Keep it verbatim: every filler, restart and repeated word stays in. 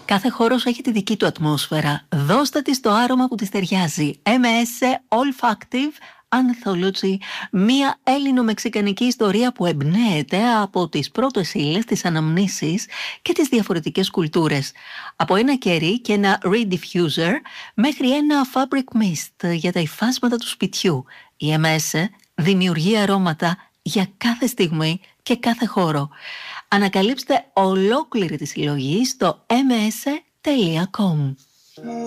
Κάθε χώρος έχει τη δική του ατμόσφαιρα. Δώστε της το άρωμα που της ταιριάζει. εμ ες Olfactive Anthology, μία Έλληνο-μεξικανική ιστορία που εμπνέεται από τις πρώτες ύλες, τις αναμνήσεις και τις διαφορετικές κουλτούρες. Από ένα κερί και ένα reed diffuser μέχρι ένα fabric mist για τα υφάσματα του σπιτιού. Η εμ ες δημιουργεί αρώματα για κάθε στιγμή και κάθε χώρο. Ανακαλύψτε ολόκληρη τη συλλογή στο εμ ες τελεία κομ.